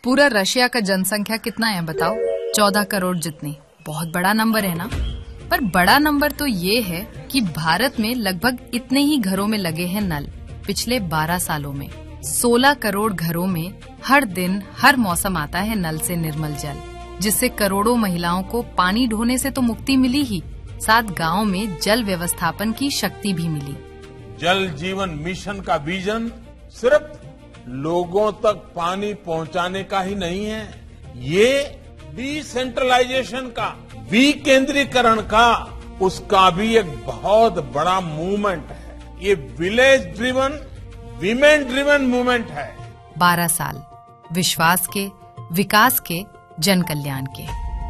पूरा रशिया का जनसंख्या कितना है बताओ? 14 करोड़ जितनी। बहुत बड़ा नंबर है ना? पर बड़ा नंबर तो ये है कि भारत में लगभग इतने ही घरों में लगे हैं नल। पिछले 12 सालों में 16 करोड़ घरों में हर दिन हर मौसम आता है नल से निर्मल जल, जिससे करोड़ों महिलाओं को पानी ढोने से तो मुक्ति मिली ही, साथ गांव में जल व्यवस्थापन की शक्ति भी मिली। जल जीवन मिशन का विजन सिर्फ लोगों तक पानी पहुंचाने का ही नहीं है, ये डिसेंट्रलाइजेशन का, विकेंद्रीकरण का, उसका भी एक बहुत बड़ा मूवमेंट है। ये village driven, women driven movement है। 12 साल विश्वास के, विकास के, जन कल्याण के।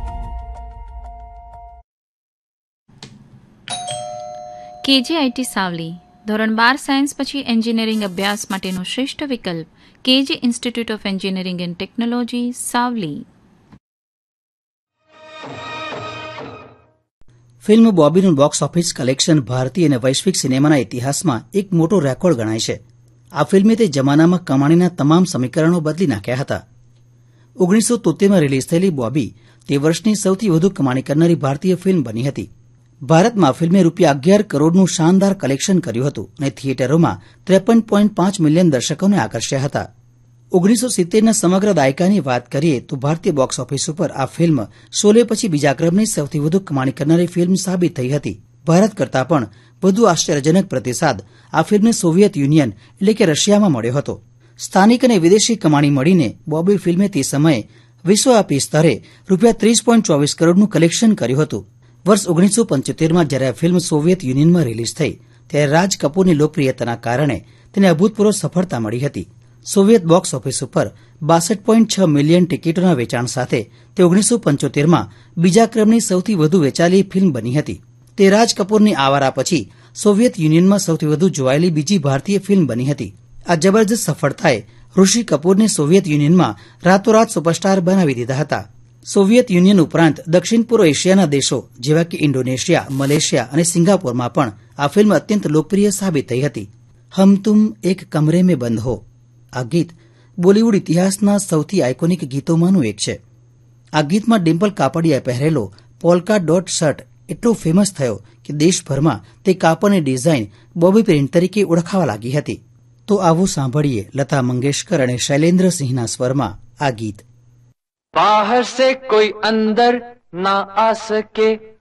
KJIT સાવલી ધોરણ 12 સાયન્સ પછી એન્જિનિયરિંગ અભ્યાસ માટેનો શ્રેષ્ઠ વિકલ્પ KJ institute of engineering and technology Savli. Film બોબીનું box office collection ભારતીય અને વૈશ્વિક સિનેમાના ઇતિહાસમાં એક મોટો રેકોર્ડ ગણાય છે। આ ફિલ્મે તે જમાનામાં કમાણીના તમામ સમીકરણો બદલી નાખ્યા હતા। 1973માં રિલીઝ થયેલી બોબી તે વર્ષની સૌથી વધુ કમાણી કરનારી ભારતીય ફિલ્મ બની હતી। ભારતમાં ફિલ્મે રૂપિયા 11 કરોડનું શાનદાર કલેક્શન કર્યું હતું અને થિયેટરોમાં 53.5 મિલિયન દર્શકોને આકર્ષ્યા હતા। 1970ના સમગ્ર દાયકાની વાત કરીએ તો ભારતીય બોક્સ ઓફિસ ઉપર આ ફિલ્મ શોલે પછી બીજા ક્રમની સૌથી વધુ કમાણી કરનારી ફિલ્મ સાબિત થઈ હતી। ભારત કરતાં પણ વધુ આશ્ચર્યજનક પ્રતિસાદ આ ફિલ્મને સોવિયત યુનિયન એટલે કે રશિયામાં મળ્યો હતો। સ્થાનિક અને વિદેશી કમાણી મળીને બોબી ફિલ્મે તે સમયે વિશ્વવ્યાપી સ્તરે રૂપિયા 30.24 કરોડનું કલેક્શન કર્યું હતું। વર્ષ 1975માં જ્યારે આ ફિલ્મ સોવિયત યુનિયનમાં રિલીઝ થઈ ત્યારે રાજ કપૂરની લોકપ્રિયતાના કારણે તેને અભૂતપૂર્વ સફળતા મળી હતી। સોવિયત બોક્સ ઓફિસ ઉપર 62.6 મિલિયન ટિકિટોના વેચાણ સાથે તે 1975માં બીજા ક્રમની સૌથી વધુ વેચાયેલી ફિલ્મ બની હતી। તે રાજ કપૂરની આવારા પછી સોવિયત યુનિયનમાં સૌથી વધુ જોવાયેલી બીજી ભારતીય ફિલ્મ બની હતી। આ જબરજસ્ત સફળતાએ ઋષિ કપૂરને સોવિયત યુનિયનમાં રાતોરાત સુપરસ્ટાર બનાવી દીધા હતા। સોવિયત યુનિયન ઉપરાંત દક્ષિણ પૂર્વ એશિયાના દેશો જેવા કે ઇન્ડોનેશિયા, મલેશિયા અને સિંગાપોરમાં પણ આ ફિલ્મ અત્યંત લોકપ્રિય સાબિત થઈ હતી। હમ તુમ એક કમરે મેં બંધ હો આ ગીત બોલિવૂડ ઇતિહાસના સૌથી આઇકોનિક ગીતોમાંનું એક છે। આ ગીતમાં ડિમ્પલ કાપડિયાએ પહેરેલો પોલ્કા ડોટ શર્ટ એટલો ફેમસ થયો કે દેશભરમાં તે કાપડની ડિઝાઇન બોબી પ્રિન્ટ તરીકે ઓળખાવા લાગી હતી। તો આવું સાંભળીએ લતા મંગેશકર અને શૈલેન્દ્ર સિંહના સ્વરમાં આ ગીત। बाहर से कोई अंदर ना आ सके,